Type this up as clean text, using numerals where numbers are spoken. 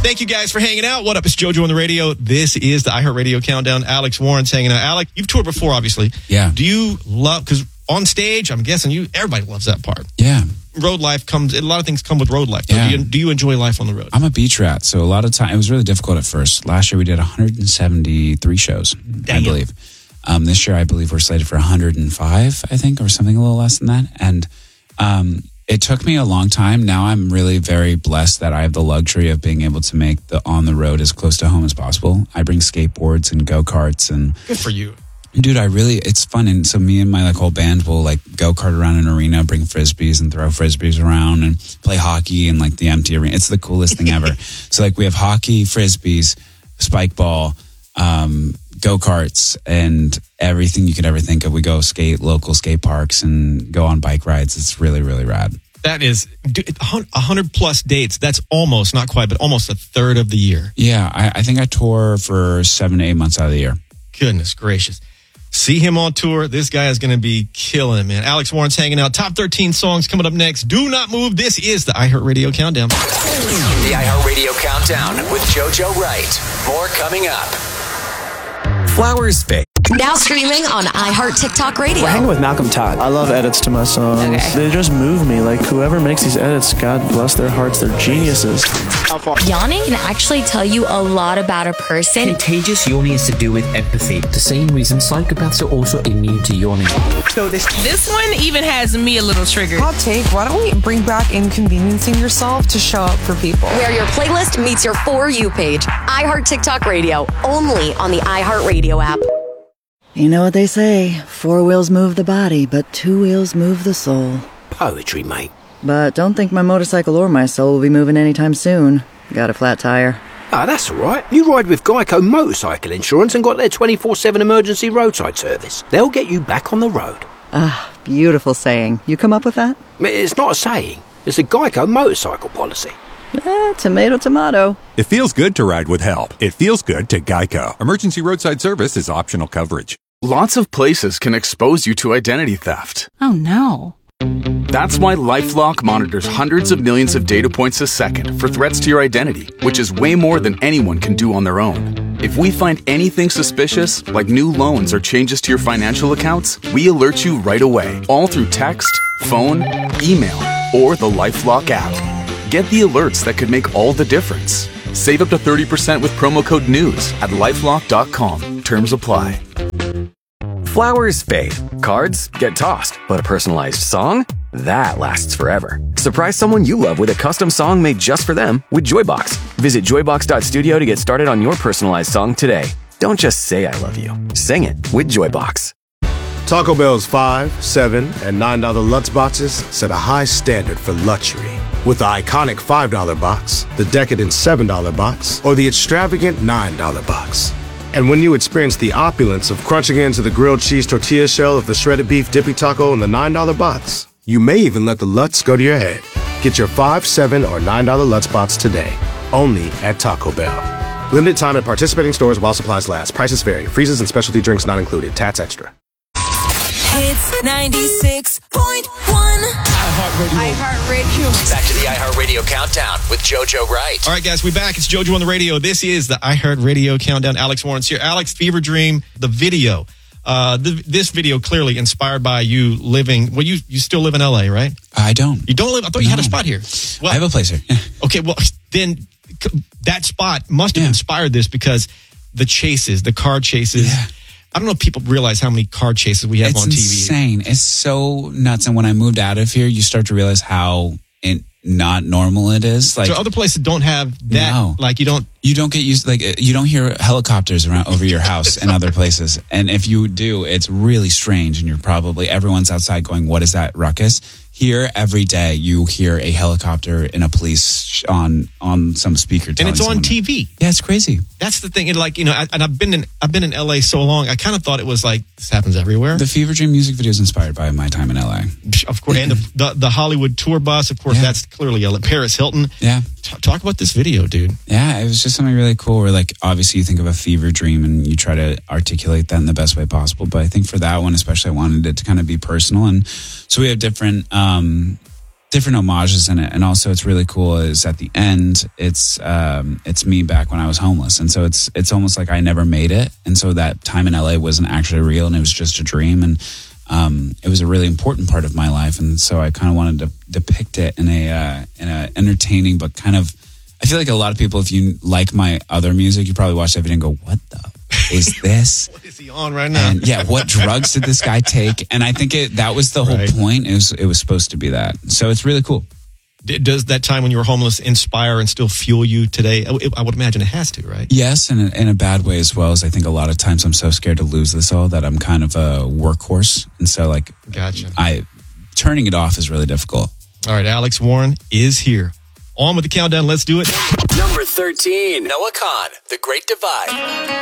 Thank you guys for hanging out. What up? It's JoJo on the radio. This is the iHeartRadio Countdown. Alex Warren's hanging out. Alex, you've toured before, obviously. Yeah. Do you love, because on stage, I'm guessing everybody loves that part. Yeah. Road life comes, a lot of things come with road life. Yeah. Do you enjoy life on the road? I'm a beach rat, so a lot of time, it was really difficult at first. Last year we did 173 shows, I believe. This year I believe we're slated for 105, I think, or something a little less than that. And it took me a long time. Now I'm really very blessed that I have the luxury of being able to make the on the road as close to home as possible. I bring skateboards and go-karts and... Good for you. Dude, it's fun. And so me and my whole band will go-kart around an arena, bring Frisbees and throw Frisbees around and play hockey in the empty arena. It's the coolest thing ever. So we have hockey, Frisbees, spike ball, go-karts, and everything you could ever think of. We go skate local skate parks and go on bike rides. It's really, really rad. That is 100 plus dates. That's almost, not quite, but almost a third of the year. Yeah, I think I tour for 7 to 8 months out of the year. Goodness gracious. See him on tour. This guy is going to be killing it, man. Alex Warren's hanging out. Top 13 songs coming up next. Do not move. This is the iHeartRadio Countdown. The iHeartRadio Countdown with JoJo Wright. More coming up. Flowers Fade. Now streaming on iHeart TikTok Radio. We're hanging with Malcolm Todd. I love edits to my songs. Okay. They just move me. Whoever makes these edits, God bless their hearts. They're geniuses. Yawning can actually tell you a lot about a person. Contagious yawning is to do with empathy. The same reason psychopaths are also immune to yawning. So this one even has me a little triggered. Hot take, why don't we bring back inconveniencing yourself to show up for people? Where your playlist meets your For You page. iHeart TikTok Radio. Only on the iHeartRadio app. You know what they say, 4 wheels move the body, but 2 wheels move the soul. Poetry, mate. But don't think my motorcycle or my soul will be moving anytime soon. Got a flat tire. Ah, that's all right. You ride with Geico Motorcycle Insurance and got their 24/7 emergency roadside service. They'll get you back on the road. Ah, beautiful saying. You come up with that? It's not a saying. It's a Geico motorcycle policy. Tomato, tomato. It feels good to ride with help. It feels good to Geico. Emergency roadside service is optional coverage. Lots of places can expose you to identity theft. Oh, no. That's why LifeLock monitors hundreds of millions of data points a second for threats to your identity, which is way more than anyone can do on their own. If we find anything suspicious, like new loans or changes to your financial accounts, we alert you right away, all through text, phone, email, or the LifeLock app. Get the alerts that could make all the difference. Save up to 30% with promo code NEWS at LifeLock.com. Terms apply. Flowers fade. Cards get tossed. But a personalized song? That lasts forever. Surprise someone you love with a custom song made just for them with Joybox. Visit joybox.studio to get started on your personalized song today. Don't just say I love you. Sing it with Joybox. Taco Bell's $5, $7, and $9 Lutz boxes set a high standard for luxury. With the iconic $5 box, the decadent $7 box, or the extravagant $9 box. And when you experience the opulence of crunching into the grilled cheese tortilla shell of the shredded beef dippy taco in the $9 box, you may even let the Lutz go to your head. Get your $5, $7, or $9 Lutz box today, only at Taco Bell. Limited time at participating stores while supplies last. Prices vary. Freezes and specialty drinks not included. Tats extra. It's 96.1 iHeartRadio. Back to the iHeartRadio Countdown with JoJo Wright. All right, guys, we're back. It's JoJo on the radio. This is the iHeartRadio Countdown. Alex Warren's here. Alex, Fever Dream, the video. This video clearly inspired by you living. Well, you still live in LA, right? I don't. You don't live? I thought you had a spot here. Well, I have a place here. Okay, well, then that spot must have inspired this because the chases, the car chases. Yeah. I don't know if people realize how many car chases we have on TV. It's insane. It's so nuts. And when I moved out of here, you start to realize how not normal it is. So other places don't have that. No. You don't get used. You don't hear helicopters around over your house in other places. And if you do, it's really strange. And everyone's outside going, "What is that ruckus?" Here, every day, you hear a helicopter and a police on some speaker. And it's on TV. Yeah, it's crazy. That's the thing. And I've been in LA so long. I kind of thought it was this happens everywhere. The Fever Dream music video is inspired by my time in LA. Of course. And the Hollywood tour bus, of course, that's clearly Paris Hilton. Yeah. Talk about this video, dude. Yeah, it was just something really cool where obviously you think of a fever dream and you try to articulate that in the best way possible. But I think for that one, especially, I wanted it to kind of be personal. And so we have different different homages in it. And also it's really cool is at the end, it's me back when I was homeless. And so it's almost like I never made it. And so that time in LA wasn't actually real and it was just a dream. And it was a really important part of my life. And so I kind of wanted to depict it in a entertaining, but kind of, I feel like a lot of people, if you like my other music, you probably watch that video and go, what the is this? What is he on right now? And yeah, what drugs did this guy take? And I think that was the whole point. It was supposed to be that. So it's really cool. Does that time when you were homeless inspire and still fuel you today? I would imagine it has to, right? Yes, and in a bad way as well. As I think a lot of times I'm so scared to lose this all that I'm kind of a workhorse. And so like, gotcha. Turning it off is really difficult. All right, Alex Warren is here. On with the countdown. Let's do it. Number 13, Noah Kahan, The Great Divide.